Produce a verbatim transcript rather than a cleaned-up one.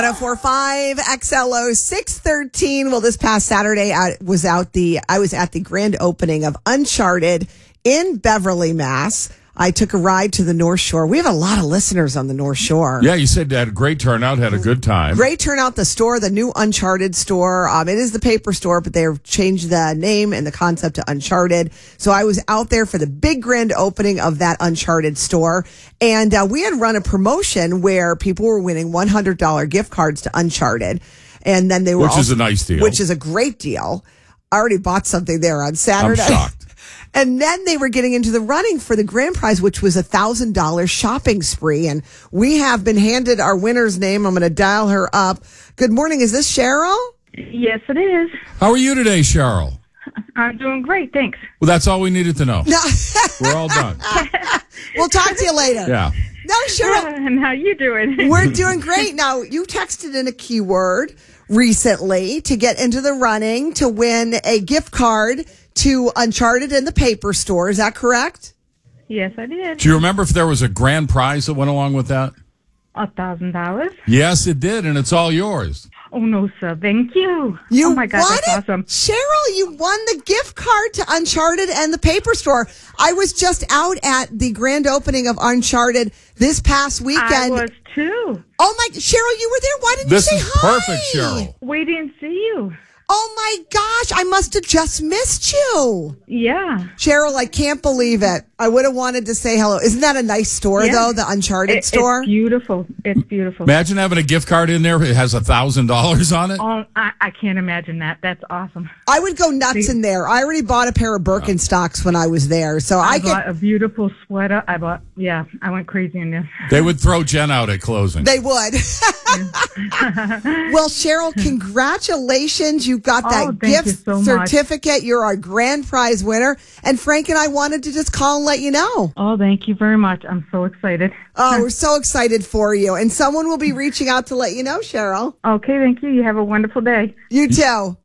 oh four five X L O six thirteen. Well, this past Saturday, I was out the I was at the grand opening of Uncharted in Beverly, Mass. I took a ride to the North Shore. We have a lot of listeners on the North Shore. Yeah, you said you had a great turnout, had a good time. Great turnout. The store, the new Uncharted store. Um, it is the paper store, but they've changed the name and the concept to Uncharted. So I was out there for the big grand opening of that Uncharted store. And uh, we had run a promotion where people were winning one hundred dollars gift cards to Uncharted. And then they were Which also, is a nice deal. Which is a great deal. I already bought something there on Saturday. I'm shocked. And then they were getting into the running for the grand prize, which was a one thousand dollars shopping spree. And we have been handed our winner's name. I'm going to dial her up. Good morning. Is this Cheryl? Yes, it is. How are you today, Cheryl? I'm doing great, thanks. Well, that's all we needed to know. No. We're all done. We'll talk to you later. Yeah. No, Cheryl. And how you doing? We're doing great. Now, you texted in a keyword recently to get into the running to win a gift card to Uncharted in the paper store. Is that correct? Yes, I did. Do you remember if there was a grand prize that went along with that? A thousand dollars? Yes, it did, and it's all yours. Oh, no, sir. Thank you. You oh, my God, won that's it? awesome. Cheryl, you won the gift card to Uncharted and the paper store. I was just out at the grand opening of Uncharted this past weekend. I was, too. Oh, my, Cheryl, you were there. Why didn't This you say is hi? perfect, Cheryl. We didn't see you. Oh, my gosh. I must have just missed you. Yeah. Cheryl, I can't believe it. I would have wanted to say hello. Isn't that a nice store, Yeah. though, the Uncharted It- store? It's beautiful. It's beautiful. Imagine having a gift card in there. It has a thousand dollars on it. Oh, I, I can't imagine that. That's awesome. I would go nuts in there. I already bought a pair of Birkenstocks when I was there, so I, I, get. bought a beautiful sweater. I bought, yeah, I went crazy in there. They would throw Jen out at closing. They would. Well, Cheryl, congratulations! You got that Oh, thank gift you so much. certificate. You're our grand prize winner, and Frank and I wanted to just call and let you know. Oh, thank you very much. I'm so excited. Oh, we're so excited for you, and someone will be reaching out to let you know, Cheryl. Okay, thank you. You have a wonderful day. You too.